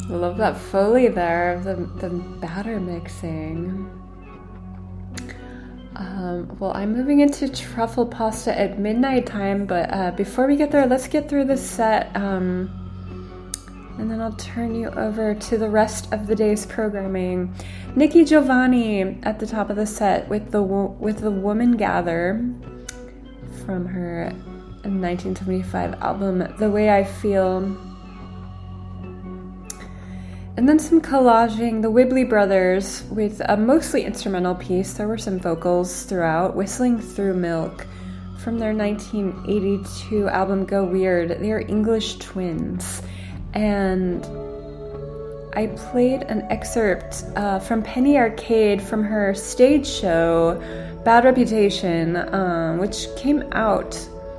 I love that Foley there, the batter mixing. Well, I'm moving into truffle pasta at midnight time, but before we get there, let's get through this set, and then I'll turn you over to the rest of the day's programming. Nikki Giovanni at the top of the set with the Woman Gather from her 1975 album, The Way I Feel. And then some collaging, the Wibbly Brothers with a mostly instrumental piece. There were some vocals throughout, Whistling Through Milk from their 1982 album Go Weird. They are English twins. And I played an excerpt from Penny Arcade from her stage show, Bad Reputation, which came out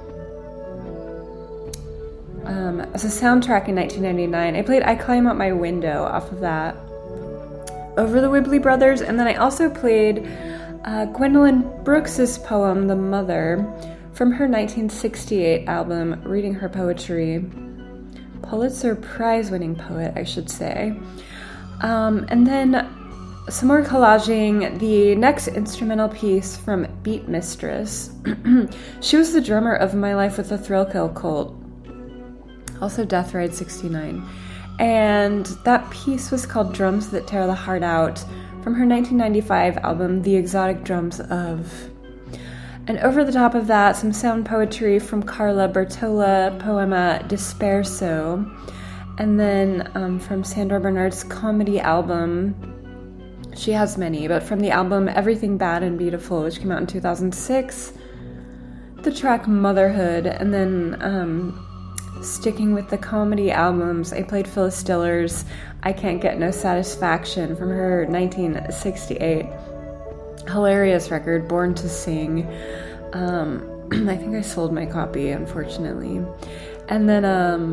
as a soundtrack in 1999. I played I Climb Out My Window off of that over the Wibbly Brothers, and then I also played Gwendolyn Brooks's poem, The Mother, from her 1968 album, Reading Her Poetry. Pulitzer Prize-winning poet, I should say. And then some more collaging, the next instrumental piece from Beat Mistress. She was the drummer of My Life with the Thrill Kill Cult, also Death Ride 69. And that piece was called Drums That Tear the Heart Out from her 1995 album, The Exotic Drums Of. And over the top of that, some sound poetry from Carla Bertola, poema Disperso. And then from Sandra Bernard's comedy album, she has many, but from the album Everything Bad and Beautiful, which came out in 2006, the track Motherhood. And then sticking with the comedy albums, I played Phyllis Diller's I Can't Get No Satisfaction from her 1968 hilarious record, Born to Sing. I think I sold my copy, unfortunately. And then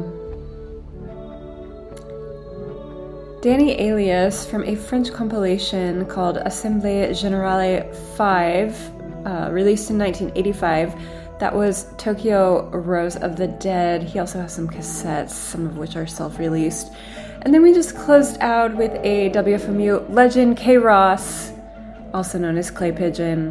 Danny Alias from a French compilation called Assemblée Générale 5, released in 1985. That was Tokyo Rose of the Dead. He also has some cassettes, some of which are self-released. And then we just closed out with a WFMU legend, K. Ross, also known as Clay Pigeon.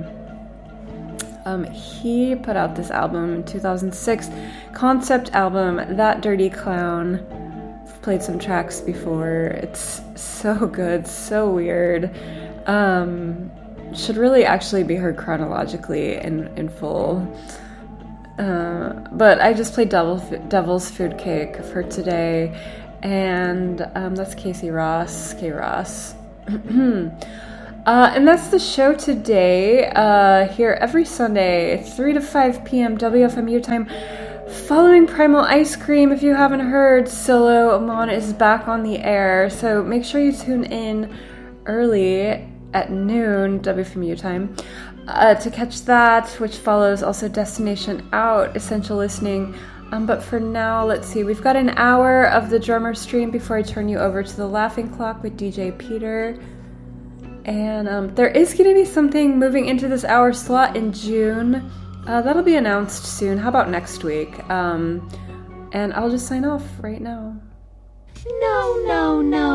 He put out this album in 2006, concept album, That Dirty Clown. I've played some tracks before. It's so good, so weird. Should really actually be heard chronologically in full. But I just played Devil's Food Cake for today, and that's K. Ross. And that's the show today, here every Sunday, 3 to 5 p.m. WFMU time. Following Primal Ice Cream, if you haven't heard, Solo Amon is back on the air, so make sure you tune in early at noon WFMU time to catch that, which follows also Destination Out, Essential Listening. But for now, let's see, we've got an hour of the drummer stream before I turn you over to the Laughing Clock with DJ Peter. And there is going to be something moving into this hour slot in June. That'll be announced soon. How about next week? And I'll just sign off right now. No.